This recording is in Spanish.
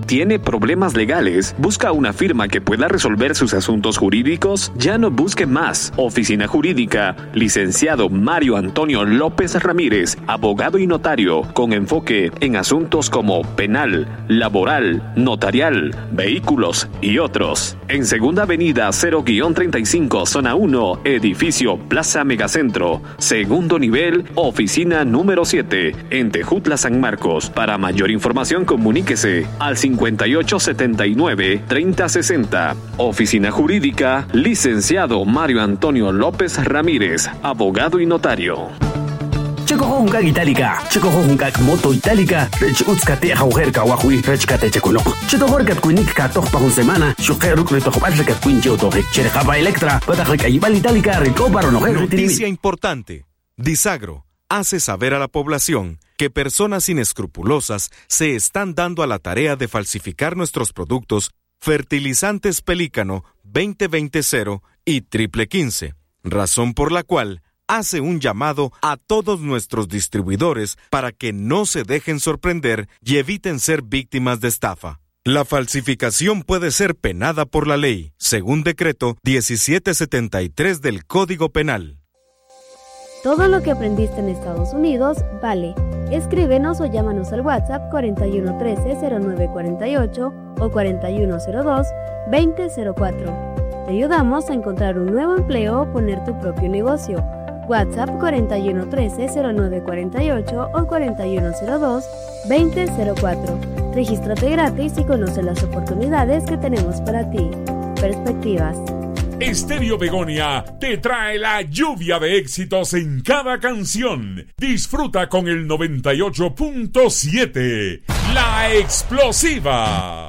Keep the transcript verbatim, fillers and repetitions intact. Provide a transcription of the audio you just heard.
¿Tiene problemas legales? ¿Busca una firma que pueda resolver sus asuntos jurídicos? Ya no busque más. Oficina Jurídica, licenciado Mario Antonio López Ramírez, abogado y notario, con enfoque en asuntos como penal, laboral, notarial, vehículos y otros. En Segunda Avenida cero treinta y cinco, Zona uno, Edificio Plaza Megacentro, segundo nivel, oficina número siete, en Tejutla, San Marcos. Para mayor información, comuníquese al cincuenta y ocho setenta y nueve, treinta sesenta. Oficina Jurídica, licenciado Mario Antonio López Ramírez, abogado y notario. Checo Honkak Itálica, Checo Honkak Moto Itálica, Rech Utzkate Haujerka Wahui, Rechkate Checolok. Cheto Horkat Kuinik Katok pa un semana, Shukeruk Retojopatrek Quincheo Torre, Cherjapa Electra, Patajreka Ibal Itálica, Recoparo Nojer. Noticia importante. Disagro hace saber a la población que personas inescrupulosas se están dando a la tarea de falsificar nuestros productos fertilizantes Pelícano veinte veinte cero y triple quince, razón por la cual hace un llamado a todos nuestros distribuidores para que no se dejen sorprender y eviten ser víctimas de estafa. La falsificación puede ser penada por la ley, según decreto diecisiete setenta y tres del Código Penal. Todo lo que aprendiste en Estados Unidos vale. Escríbenos o llámanos al WhatsApp cuarenta y uno trece, cero nueve cuarenta y ocho o cuarenta y uno cero dos, veinte cero cuatro. Te ayudamos a encontrar un nuevo empleo o poner tu propio negocio. WhatsApp cuarenta y uno trece, cero nueve cuarenta y ocho o cuarenta y uno cero dos, veinte cero cuatro. Regístrate gratis y conoce las oportunidades que tenemos para ti. Perspectivas. Estéreo Begonia te trae la lluvia de éxitos en cada canción. Disfruta con el noventa y ocho punto siete. La Explosiva.